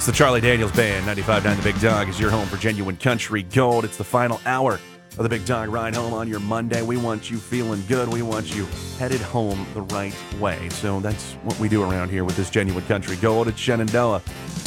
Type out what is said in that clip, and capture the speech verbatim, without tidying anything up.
It's the Charlie Daniels Band. ninety-five point nine The Big Dog is your home for genuine country gold. It's the final hour of the Big Dog Ride Home on your Monday. We want you feeling good. We want you headed home the right way. So that's what we do around here with this genuine country gold. It's Shenandoah.